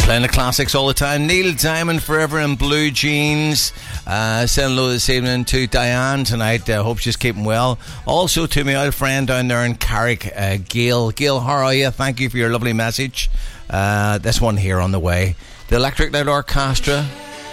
Playing the classics all the time. Neil Diamond, Forever in Blue Jeans. Saying hello this evening to Diane tonight. Hope she's keeping well. Also to my old friend down there in Carrick, Gail. Gail, how are you? Thank you for your lovely message. This one here on the way. The Electric Light Orchestra.